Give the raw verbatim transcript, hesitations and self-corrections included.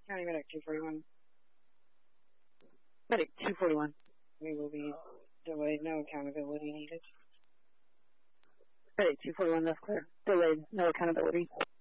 County Medic two forty-one. Medic two forty-one. We will be delayed. No accountability needed. Medic two forty-one, that's clear. Delayed. No accountability.